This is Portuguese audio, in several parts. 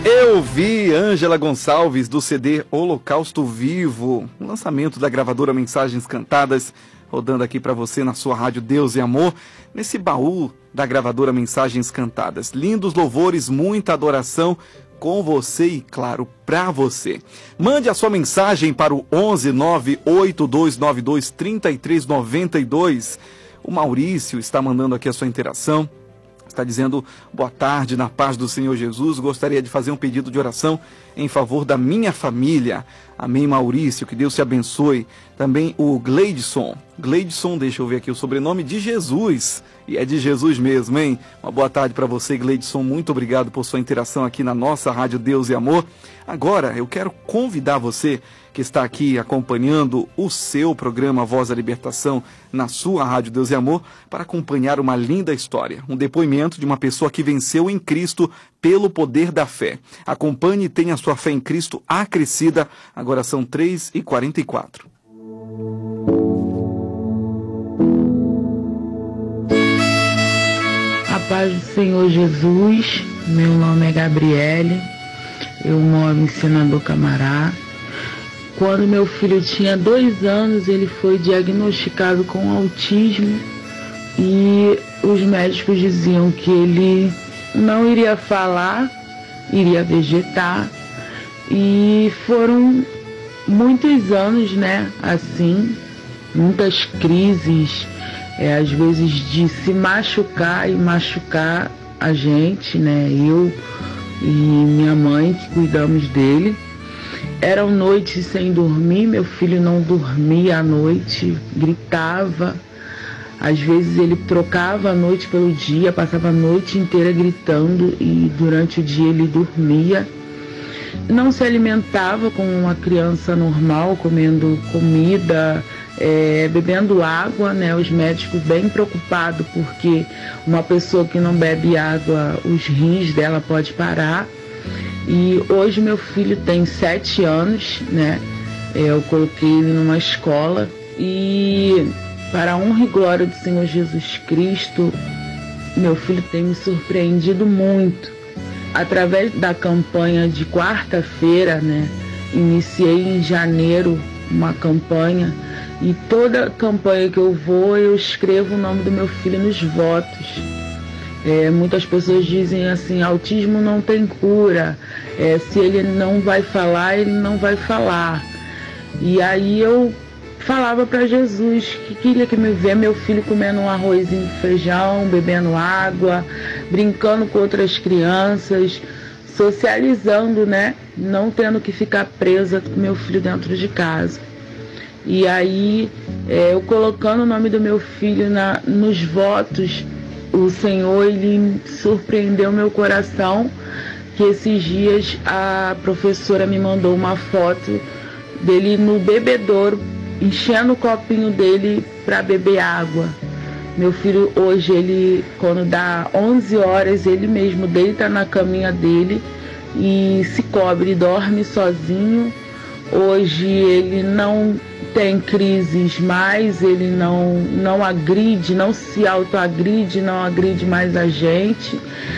Eu vi Ângela Gonçalves do CD Holocausto Vivo, um lançamento da gravadora Mensagens Cantadas, rodando aqui para você na sua rádio Deus e Amor, nesse baú da gravadora Mensagens Cantadas. Lindos louvores, muita adoração com você e, claro, para você. Mande a sua mensagem para o 11 98292 3392. O Maurício está mandando aqui a sua interação. Está dizendo, boa tarde, na paz do Senhor Jesus, gostaria de fazer um pedido de oração em favor da minha família. Amém, Maurício, que Deus te abençoe. Também o Gleidson, deixa eu ver aqui o sobrenome de Jesus, e é de Jesus mesmo, hein? Uma boa tarde para você, Gleidson, muito obrigado por sua interação aqui na nossa Rádio Deus e Amor. Agora, eu quero convidar você que está aqui acompanhando o seu programa Voz da Libertação na sua Rádio Deus e Amor para acompanhar uma linda história, um depoimento de uma pessoa que venceu em Cristo pelo poder da fé. Acompanhe e tenha sua fé em Cristo acrescida. Agora são 3h44. A paz do Senhor Jesus, meu nome é Gabriele, eu moro em Senador Camará. Quando meu filho tinha 2 anos, ele foi diagnosticado com autismo e os médicos diziam que ele não iria falar, iria vegetar, e foram muitos anos, né, assim, muitas crises, às vezes de se machucar e machucar a gente, né, eu e minha mãe que cuidamos dele. Eram noites sem dormir, meu filho não dormia à noite, gritava. Às vezes ele trocava a noite pelo dia, passava a noite inteira gritando e durante o dia ele dormia. Não se alimentava como uma criança normal, comendo comida, bebendo água, né? Os médicos bem preocupados porque uma pessoa que não bebe água, os rins dela pode parar. E hoje meu filho tem 7 anos, né? Eu coloquei ele numa escola e, para a honra e glória do Senhor Jesus Cristo, meu filho tem me surpreendido muito. Através da campanha de quarta-feira, né? Iniciei em janeiro uma campanha e toda campanha que eu vou, eu escrevo o nome do meu filho nos votos. Muitas pessoas dizem assim, autismo não tem cura, se ele não vai falar, ele não vai falar. E aí eu falava para Jesus que queria que me ver meu filho comendo um arrozinho de feijão, bebendo água, brincando com outras crianças, socializando, né? Não tendo que ficar presa com meu filho dentro de casa. E aí, eu colocando o nome do meu filho nos votos, o Senhor, ele surpreendeu meu coração, que esses dias a professora me mandou uma foto dele no bebedouro, enchendo o copinho dele para beber água. Meu filho hoje, ele, quando dá 11 horas, ele mesmo deita na caminha dele e se cobre, dorme sozinho. Hoje ele não tem crises mais, ele não agride, não se autoagride, não agride mais a gente.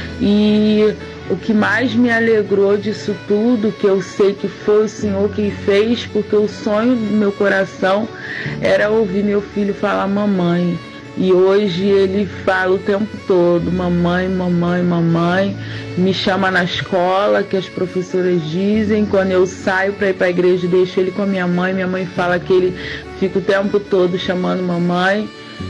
E o que mais me alegrou disso tudo, que eu sei que foi o Senhor que fez, porque o sonho do meu coração era ouvir meu filho falar mamãe. E hoje ele fala o tempo todo, mamãe, mamãe, mamãe. Me chama na escola, que as professoras dizem. Quando eu saio para ir para a igreja, deixo ele com a minha mãe fala que ele fica o tempo todo chamando mamãe.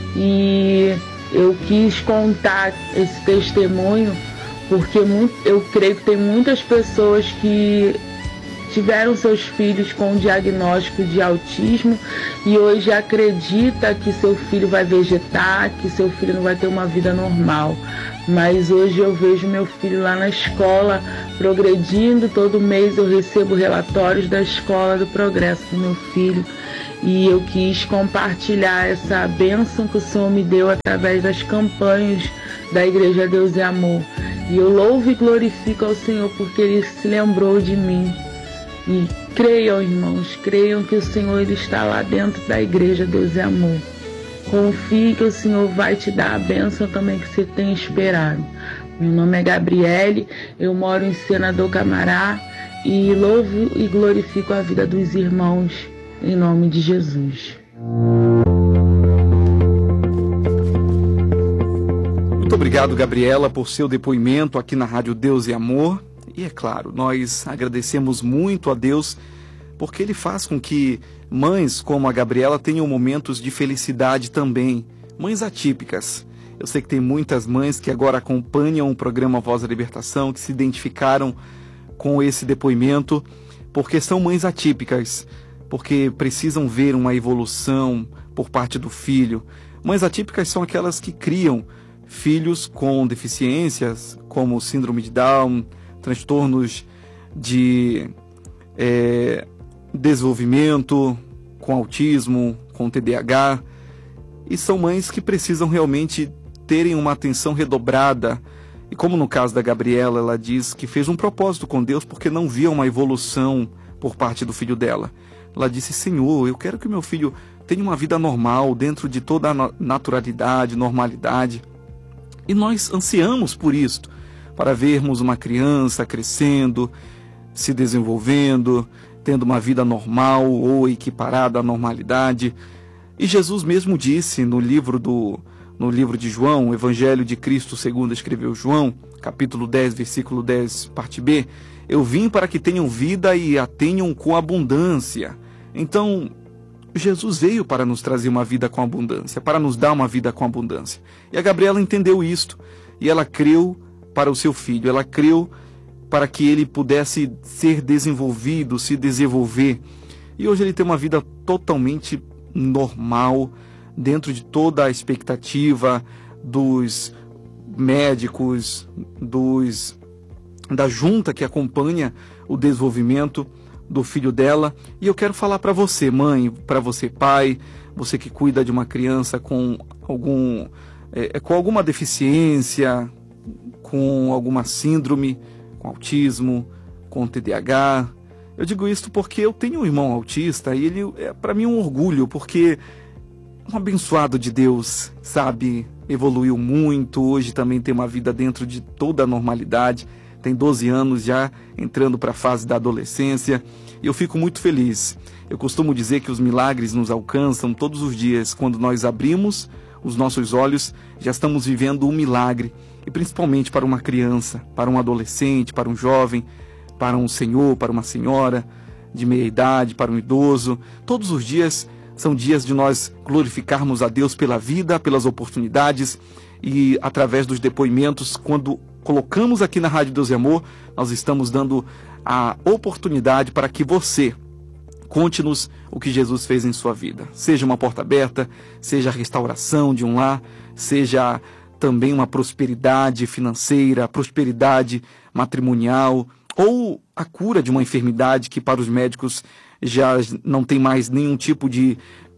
E eu quis contar esse testemunho, porque eu creio que tem muitas pessoas que tiveram seus filhos com diagnóstico de autismo e hoje acredita que seu filho vai vegetar, que seu filho não vai ter uma vida normal. Mas hoje eu vejo meu filho lá na escola progredindo, todo mês eu recebo relatórios da escola do progresso do meu filho e eu quis compartilhar essa bênção que o Senhor me deu através das campanhas da Igreja Deus e Amor. E eu louvo e glorifico ao Senhor porque Ele se lembrou de mim. E creiam, irmãos, creiam que o Senhor ele está lá dentro da igreja Deus é Amor. Confie que o Senhor vai te dar a bênção também que você tem esperado. Meu nome é Gabriele, eu moro em Senador Camará e louvo e glorifico a vida dos irmãos em nome de Jesus. Muito obrigado, Gabriela, por seu depoimento aqui na Rádio Deus e Amor. E é claro, nós agradecemos muito a Deus porque Ele faz com que mães como a Gabriela tenham momentos de felicidade também, mães atípicas. Eu sei que tem muitas mães que agora acompanham o programa Voz da Libertação, que se identificaram com esse depoimento, porque são mães atípicas, porque precisam ver uma evolução por parte do filho. Mães atípicas são aquelas que criam filhos com deficiências, como síndrome de Down, transtornos de desenvolvimento, com autismo, com TDAH, e são mães que precisam realmente terem uma atenção redobrada. E como no caso da Gabriela, ela diz que fez um propósito com Deus porque não via uma evolução por parte do filho dela. Ela disse: Senhor, eu quero que meu filho tenha uma vida normal, dentro de toda a naturalidade, normalidade. E nós ansiamos por isto, para vermos uma criança crescendo, se desenvolvendo, tendo uma vida normal ou equiparada à normalidade. E Jesus mesmo disse no livro de João, o Evangelho de Cristo segundo escreveu João, capítulo 10, versículo 10, parte B, eu vim para que tenham vida e a tenham com abundância. Então, Jesus veio para nos trazer uma vida com abundância, para nos dar uma vida com abundância. E a Gabriela entendeu isto, e ela creu para o seu filho, ela creu para que ele pudesse ser desenvolvido, se desenvolver. E hoje ele tem uma vida totalmente normal, dentro de toda a expectativa dos médicos, da junta que acompanha o desenvolvimento do filho dela. E eu quero falar para você, mãe, para você, pai, você que cuida de uma criança com alguma deficiência, com alguma síndrome, com autismo, com TDAH. Eu digo isso porque eu tenho um irmão autista e ele é para mim um orgulho, porque um abençoado de Deus, sabe, evoluiu muito, hoje também tem uma vida dentro de toda a normalidade, tem 12 anos já, entrando para a fase da adolescência, e eu fico muito feliz. Eu costumo dizer que os milagres nos alcançam todos os dias, quando nós abrimos os nossos olhos, já estamos vivendo um milagre, e principalmente para uma criança, para um adolescente, para um jovem, para um senhor, para uma senhora de meia idade, para um idoso. Todos os dias são dias de nós glorificarmos a Deus pela vida, pelas oportunidades, e através dos depoimentos, quando colocamos aqui na Rádio Deus e Amor, nós estamos dando a oportunidade para que você conte-nos o que Jesus fez em sua vida. Seja uma porta aberta, seja a restauração de um lar, seja também uma prosperidade financeira, prosperidade matrimonial, ou a cura de uma enfermidade que para os médicos já não tem mais nenhum tipo de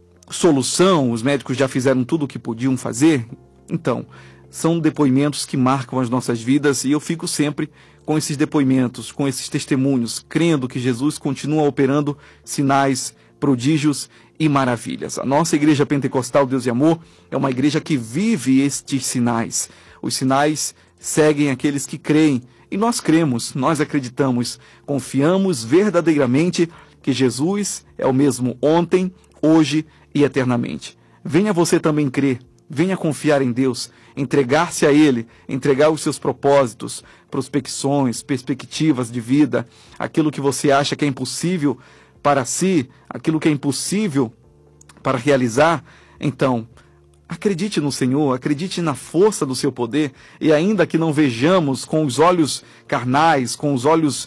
solução, os médicos já fizeram tudo o que podiam fazer. Então, são depoimentos que marcam as nossas vidas, e eu fico sempre com esses depoimentos, com esses testemunhos, crendo que Jesus continua operando sinais, prodígios e maravilhas. A nossa Igreja Pentecostal Deus e Amor é uma igreja que vive estes sinais. Os sinais seguem aqueles que creem, e nós cremos, nós acreditamos, confiamos verdadeiramente que Jesus é o mesmo ontem, hoje e eternamente. Venha você também crer, venha confiar em Deus, entregar-se a Ele, entregar os seus propósitos, prospecções, perspectivas de vida, aquilo que você acha que é impossível para si, aquilo que é impossível para realizar. Então, acredite no Senhor, acredite na força do seu poder, e ainda que não vejamos com os olhos carnais, com os olhos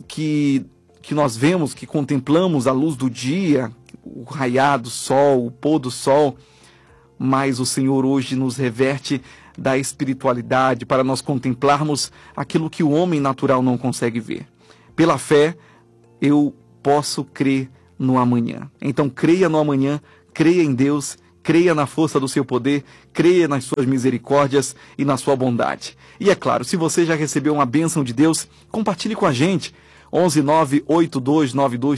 que nós vemos, que contemplamos a luz do dia, o raiar do sol, o pôr do sol, mas o Senhor hoje nos reverte da espiritualidade para nós contemplarmos aquilo que o homem natural não consegue ver. Pela fé, eu posso crer no amanhã. Então creia no amanhã, creia em Deus, creia na força do seu poder, creia nas suas misericórdias e na sua bondade. E é claro, se você já recebeu uma bênção de Deus, compartilhe com a gente. 11 98292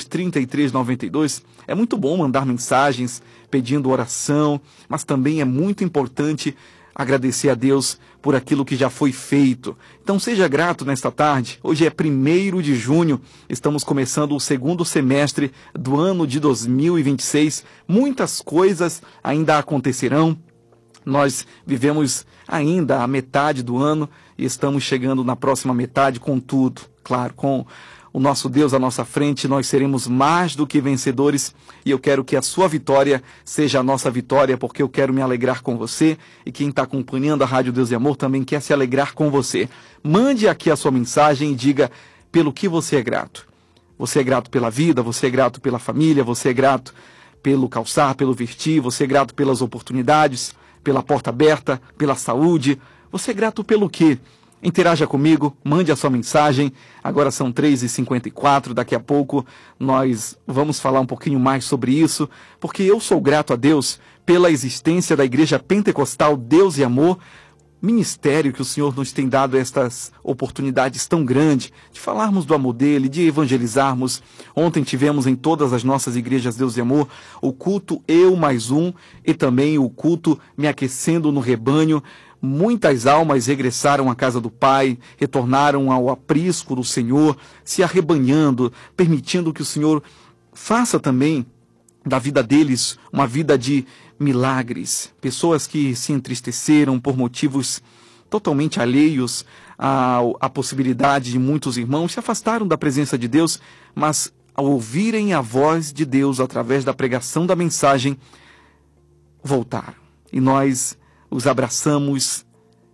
3392. É muito bom mandar mensagens pedindo oração, mas também é muito importante agradecer a Deus por aquilo que já foi feito. Então seja grato nesta tarde. Hoje é 1º de junho, estamos começando o segundo semestre do ano de 2026. Muitas coisas ainda acontecerão. Nós vivemos ainda a metade do ano e estamos chegando na próxima metade com tudo. Claro, com o nosso Deus à nossa frente, nós seremos mais do que vencedores, e eu quero que a sua vitória seja a nossa vitória, porque eu quero me alegrar com você, e quem está acompanhando a Rádio Deus e Amor também quer se alegrar com você. Mande aqui a sua mensagem e diga pelo que você é grato. Você é grato pela vida, você é grato pela família, você é grato pelo calçar, pelo vestir, você é grato pelas oportunidades, pela porta aberta, pela saúde. Você é grato pelo quê? Interaja comigo, mande a sua mensagem. Agora são 3h54, daqui a pouco nós vamos falar um pouquinho mais sobre isso, porque eu sou grato a Deus pela existência da Igreja Pentecostal Deus e Amor, ministério que o Senhor nos tem dado estas oportunidades tão grandes de falarmos do amor dele, de evangelizarmos. Ontem tivemos em todas as nossas igrejas Deus e Amor o culto Eu Mais Um e também o culto Me Aquecendo no Rebanho. Muitas almas regressaram à casa do Pai, retornaram ao aprisco do Senhor, se arrebanhando, permitindo que o Senhor faça também da vida deles uma vida de milagres. Pessoas que se entristeceram por motivos totalmente alheios à possibilidade de muitos irmãos se afastaram da presença de Deus, mas ao ouvirem a voz de Deus através da pregação da mensagem, voltaram. E nós os abraçamos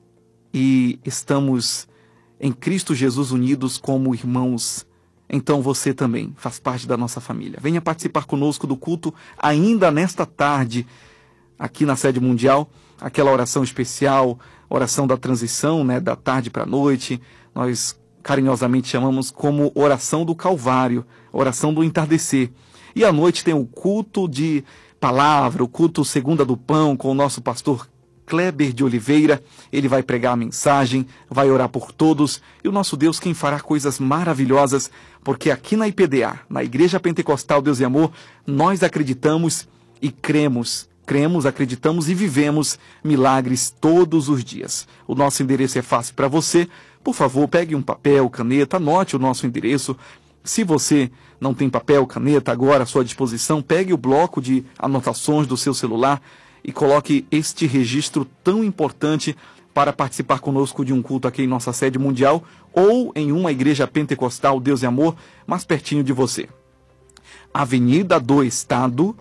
e estamos em Cristo Jesus unidos como irmãos. Então você também faz parte da nossa família. Venha participar conosco do culto ainda nesta tarde, aqui na Sede Mundial, aquela oração especial, oração da transição, né, da tarde para a noite. Nós carinhosamente chamamos como oração do Calvário, oração do entardecer. E à noite tem o culto de palavra, o culto Segunda do Pão, com o nosso pastor Kleber de Oliveira. Ele vai pregar a mensagem, vai orar por todos, e o nosso Deus quem fará coisas maravilhosas, porque aqui na IPDA, na Igreja Pentecostal Deus e Amor, nós acreditamos e cremos, acreditamos e vivemos milagres todos os dias. O nosso endereço é fácil para você. Por favor, pegue um papel, caneta, anote o nosso endereço. Se você não tem papel, caneta agora à sua disposição, pegue o bloco de anotações do seu celular e coloque este registro tão importante para participar conosco de um culto aqui em nossa sede mundial ou em uma igreja pentecostal Deus e Amor mais pertinho de você. Avenida do Estado,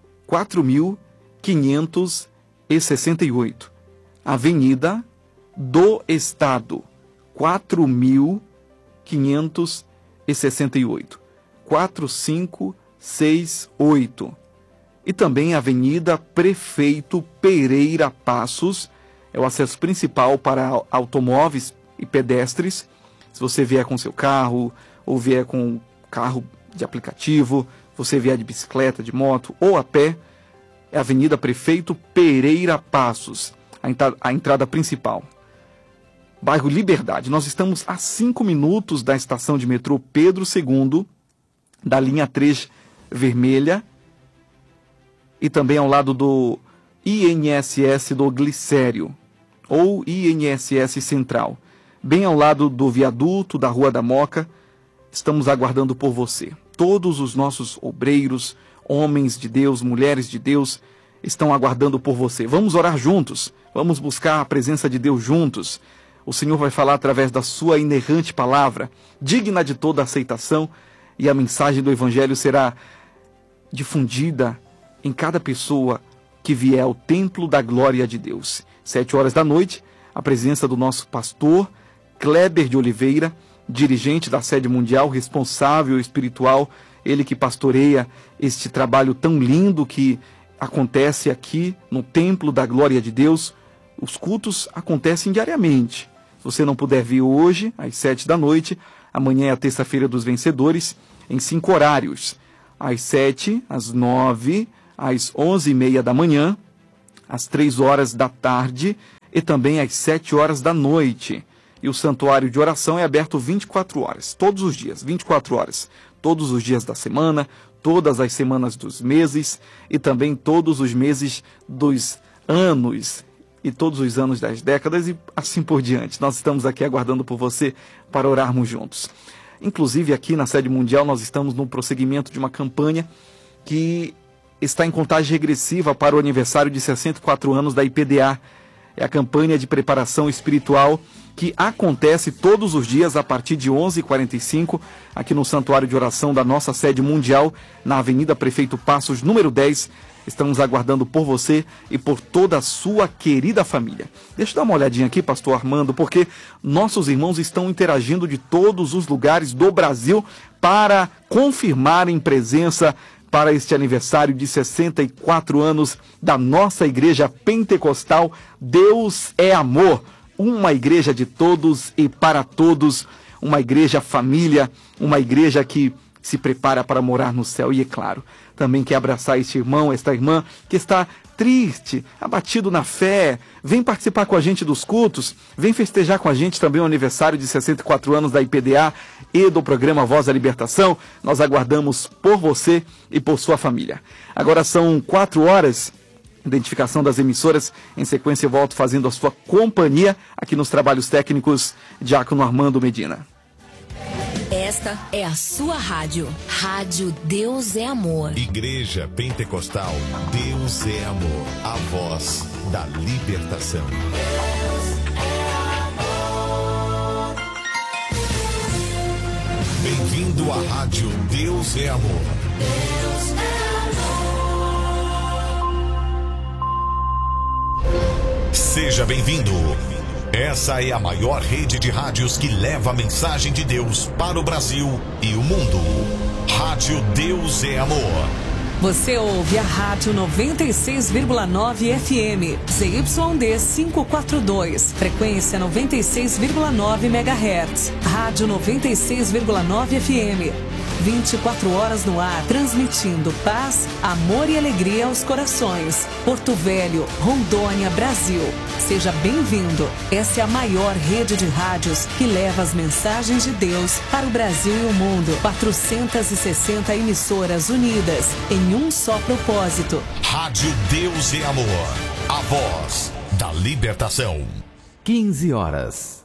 4.568. Avenida do Estado, 4.568. 4568. E também a Avenida Prefeito Pereira Passos, é o acesso principal para automóveis e pedestres. Se você vier com seu carro, ou vier com carro de aplicativo, você vier de bicicleta, de moto ou a pé, é a Avenida Prefeito Pereira Passos, a entrada principal. Bairro Liberdade, nós estamos a 5 minutos da estação de metrô Pedro II, da linha 3 vermelha, e também ao lado do INSS do Glicério, ou INSS Central, bem ao lado do viaduto da Rua da Moca. Estamos aguardando por você. Todos os nossos obreiros, homens de Deus, mulheres de Deus, estão aguardando por você. Vamos orar juntos, vamos buscar a presença de Deus juntos. O Senhor vai falar através da sua inerrante palavra, digna de toda aceitação, e a mensagem do Evangelho será difundida em cada pessoa que vier ao templo da glória de Deus. 7h da noite, a presença do nosso pastor Kleber de Oliveira, dirigente da Sede Mundial, responsável espiritual, ele que pastoreia este trabalho tão lindo que acontece aqui no templo da glória de Deus. Os cultos acontecem diariamente. Se você não puder vir hoje, às 7 da noite, amanhã é a terça-feira dos vencedores, em 5 horários. Às 7, às 9, às 11h30 da manhã, às 3h da tarde e também às 7h da noite. E o santuário de oração é aberto 24 horas, todos os dias, 24 horas. Todos os dias da semana, todas as semanas dos meses e também todos os meses dos anos. e todos os anos das décadas e assim por diante. Nós estamos aqui aguardando por você para orarmos juntos. Inclusive aqui na sede mundial nós estamos no prosseguimento de uma campanha que está em contagem regressiva para o aniversário de 64 anos da IPDA. É a campanha de preparação espiritual que acontece todos os dias a partir de 11h45 aqui no Santuário de Oração da nossa sede mundial, na Avenida Prefeito Passos, número 10. Estamos aguardando por você e por toda a sua querida família. Deixa eu dar uma olhadinha aqui, pastor Armando, porque nossos irmãos estão interagindo de todos os lugares do Brasil para confirmarem presença para este aniversário de 64 anos da nossa igreja pentecostal. Deus é amor, uma igreja de todos e para todos, uma igreja família, uma igreja que se prepara para morar no céu. E é claro, também quer abraçar este irmão, esta irmã que está triste, abatido na fé. Vem participar com a gente dos cultos, vem festejar com a gente também o aniversário de 64 anos da IPDA e do programa Voz da Libertação. Nós aguardamos por você e por sua família. Agora são 4 horas, identificação das emissoras. Em sequência eu volto fazendo a sua companhia aqui nos trabalhos técnicos, Diácono Armando Medina. Esta é a sua rádio. Rádio Deus é Amor. Igreja Pentecostal Deus é Amor. A voz da libertação. Deus é amor. Bem-vindo à rádio Deus é Amor. Deus é amor. Seja bem-vindo. Essa é a maior rede de rádios que leva a mensagem de Deus para o Brasil e o mundo. Rádio Deus é Amor. Você ouve a Rádio 96,9 FM, ZYD 542, frequência 96,9 MHz. Rádio 96,9 FM. 24 horas no ar, transmitindo paz, amor e alegria aos corações. Porto Velho, Rondônia, Brasil. Seja bem-vindo. Essa é a maior rede de rádios que leva as mensagens de Deus para o Brasil e o mundo. 460 emissoras unidas em um só propósito. Rádio Deus é Amor. A voz da libertação. 15 horas.